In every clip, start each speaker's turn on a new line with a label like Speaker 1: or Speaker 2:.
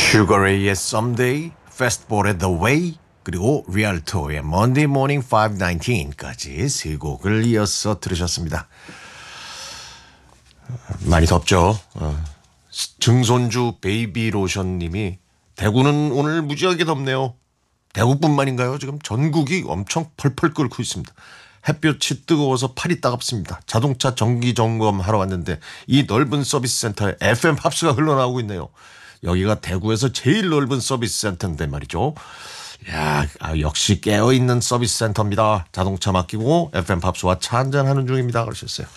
Speaker 1: 슈거레이의 Someday, 페스티벌의 The Way, 그리고 리알토의 Monday Morning 519까지 세 곡을 이어서 들으셨습니다. 많이 덥죠. 증손주 베이비로션님이 대구는 오늘 무지하게 덥네요. 대구뿐만인가요? 지금 전국이 엄청 펄펄 끓고 있습니다. 햇볕이 뜨거워서 팔이 따갑습니다. 자동차 정기 점검하러 왔는데 이 넓은 서비스 센터에 FM 팝스가 흘러나오고 있네요. 여기가 대구에서 제일 넓은 서비스 센터인데 말이죠. 야, 역시 깨어있는 서비스 센터입니다. 자동차 맡기고 FM 팝스와 차 한잔하는 중입니다. 그러셨어요.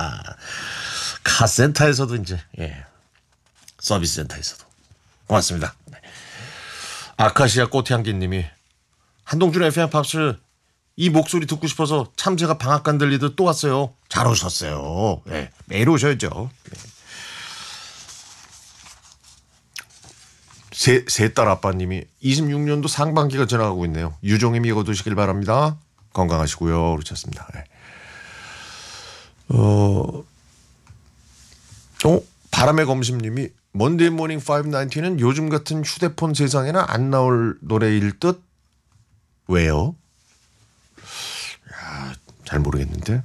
Speaker 1: 카센터에서도 이제 서비스 센터에서도 고맙습니다. 네. 아카시아 꽃향기님이 한동준 FM 팝스 이 목소리 듣고 싶어서 참새가 방앗간 들리듯 또 왔어요. 잘 오셨어요. 네, 매일 오셔야죠. 네. 세 딸 아빠님이 26년도 상반기가 지나가고 있네요. 유종임이 거두시길 바랍니다. 건강하시고요. 그러셨습니다. 네. 바람의 검심님이 먼데이 모닝 590는 요즘 같은 휴대폰 세상에는 안 나올 노래일 듯. 왜요? 야, 잘 모르겠는데.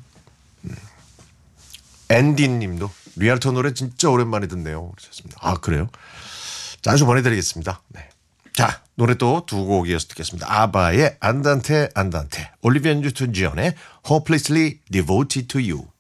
Speaker 1: 앤디님도 리알토 노래 진짜 오랜만에 듣네요. 그러셨습니다. 아, 그래요? 자주 보내드리겠습니다. 네. 자, 노래 또 두 곡 이어서 듣겠습니다. 아바의 안단테 안단테, 올리비아 뉴튼 존의 Hopelessly Devoted to You.